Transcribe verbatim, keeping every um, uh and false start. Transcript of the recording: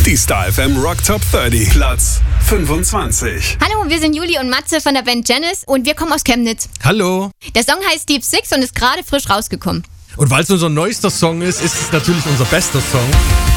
Die Star F M Rock Top dreißig, Platz fünfundzwanzig. Hallo, wir sind Juli und Matze von der Band Janice und wir kommen aus Chemnitz. Hallo. Der Song heißt Deep Six und ist gerade frisch rausgekommen. Und weil es unser neuester Song ist, ist es natürlich unser bester Song.